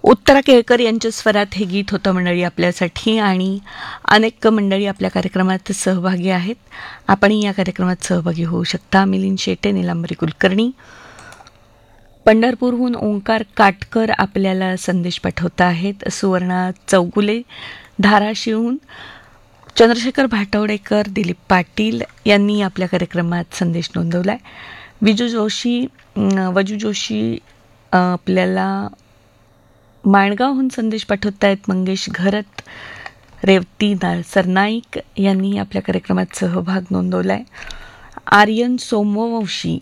उत्तरा केळकर यांच्या स्वरात हे गीत होतं मंडळी आपल्यासाठी. आणि अनेक मंडळी आपल्या कार्यक्रमात सहभागी आहेत. आपणही या कार्यक्रमात सहभागी होऊ शकता. मिलिंद शेटे, निलांबरी कुलकर्णी, पंढरपूरहून ओंकार काटकर आपल्याला संदेश पाठवत आहेत. सुवर्णा चौगुले धाराशिवहून, चंद्रशेखर भाटवडेकर, दिलीप पाटील यांनी आपल्या कार्यक्रमात संदेश नोंदवला आहे. वजू जोशी आपल्याला माणगावहून संदेश पाठवत आहेत. मंगेश घरत, रेवती सरनाईक यांनी आपल्या कार्यक्रमात सहभाग नोंदवला आहे. आर्यन सोमवंशी